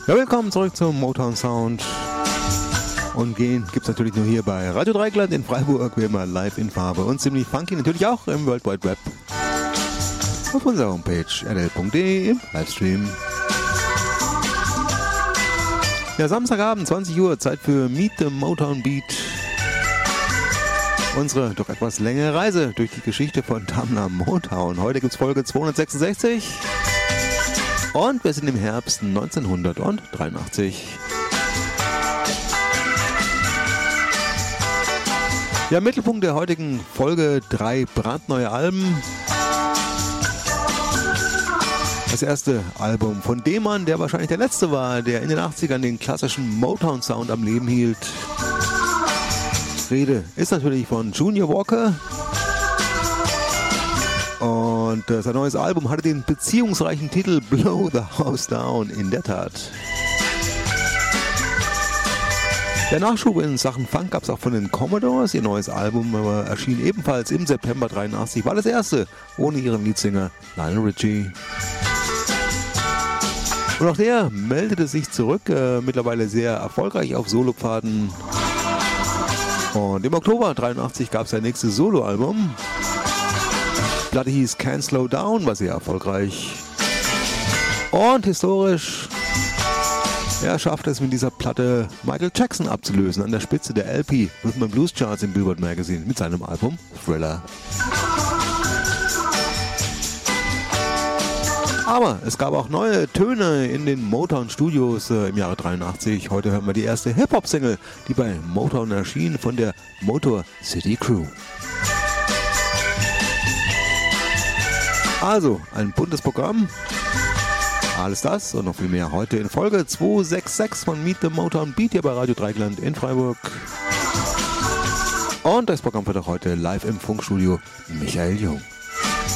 Ja, willkommen zurück zum Motown Sound. Und gehen gibt's natürlich nur hier bei Radio Dreieckland in Freiburg, wie immer live in Farbe und ziemlich funky, natürlich auch im World Wide Web. Auf unserer Homepage rl.de im Livestream. Ja, Samstagabend, 20 Uhr, Zeit für Meet the Motown Beat. Unsere doch etwas längere Reise durch die Geschichte von Tamla Motown. Heute gibt's Folge 266. Und wir sind im Herbst 1983. Ja, Mittelpunkt der heutigen Folge 3 brandneue Alben. Das erste Album von dem Mann, der wahrscheinlich der letzte war, der in den 80ern den klassischen Motown-Sound am Leben hielt. Rede ist natürlich von Junior Walker. Und sein neues Album hatte den beziehungsreichen Titel Blow the House Down, in der Tat. Der Nachschub in Sachen Funk gab es auch von den Commodores. Ihr neues Album erschien ebenfalls im September 83, war das erste ohne ihren Leadsänger Lionel Richie. Und auch der meldete sich zurück, mittlerweile sehr erfolgreich auf Solopfaden. Und im Oktober 83 gab es sein nächstes Soloalbum. Die Platte hieß Can't Slow Down, war sehr erfolgreich. Und historisch, er schaffte es mit dieser Platte Michael Jackson abzulösen an der Spitze der LP Rhythm & Blues Charts im Billboard Magazine mit seinem Album Thriller. Aber es gab auch neue Töne in den Motown Studios im Jahre 83. Heute hören wir die erste Hip-Hop-Single, die bei Motown erschien, von der Motor City Crew. Also, ein buntes Programm. Alles das und noch viel mehr heute in Folge 266 von Meet the Motown Beat hier bei Radio Dreieckland in Freiburg. Und das Programm wird auch heute live im Funkstudio Michael Jung.